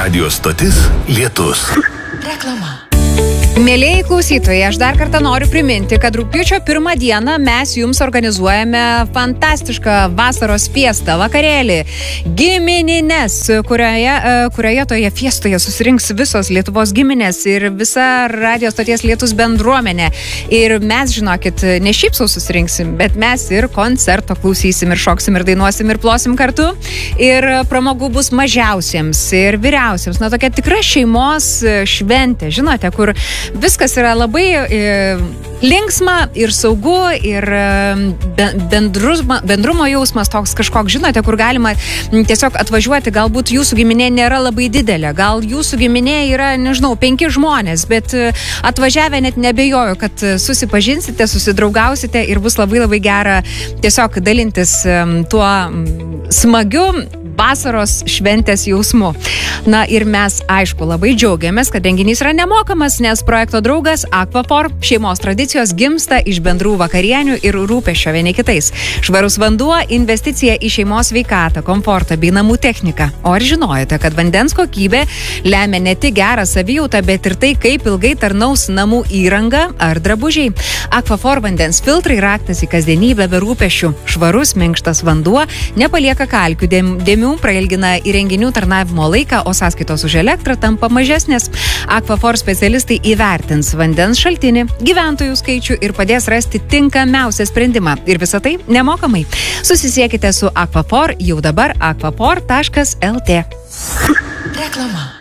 Radio stotis Lietus. Reklama. Mėlėjai klausytojai, aš dar kartą noriu priminti, kad rugpjūčio 1 dieną mes jums organizuojame fantastišką vasaros fiestą, vakarėlį, giminines, kurioje toje fiestoje susirinks visos Lietuvos giminės ir visa radio stoties Lietus bendruomenė. Ir mes, žinokit, ne šiaip sau susirinksim, bet mes ir koncerto klausysim, ir šoksim, ir dainuosim, ir plosim kartu. Ir pramogų bus mažiausiems ir vyriausiems. Na, tokia tikra šeimos šventė, žinote, kur viskas yra labai linksma ir saugu ir bendrumo jausmas toks kažkoks, žinote, kur galima tiesiog atvažiuoti, galbūt jūsų giminė nėra labai didelė, gal jūsų giminė yra, nežinau, 5 žmonės, bet atvažiavę net nebejoju, kad susipažinsite, susidraugausite ir bus labai labai gera tiesiog dalintis tuo smagiu vasaros šventės jausmu. Na ir mes, aišku, labai džiaugiamės, kad renginys yra nemokamas, nes projekto draugas Aquafor šeimos tradicijos gimsta iš bendrų vakarienių ir rūpesčio vieni kitais. Švarus vanduo – investicija į šeimos sveikatą, komfortą bei namų techniką. O ar žinojote, kad vandens kokybė lemia ne tik gerą savijautą, bet ir tai, kaip ilgai tarnaus namų įranga ar drabužiai? Aquafor vandens filtrai raktas į kasdienybę be rūpesčių. Švarus, minkštas vanduo nepalieka kalkių dėmių, prailgina įrenginių tarnavimo laiką, o sąskaitos už elektrą tampa mažesnės. Aquafor specialistai įvertins vandens šaltinį, gyventojų skaičių ir padės rasti tinkamiausią sprendimą. Ir visą tai nemokamai. Susisiekite su Aquafor jau dabar aquafor.lt. Reklama.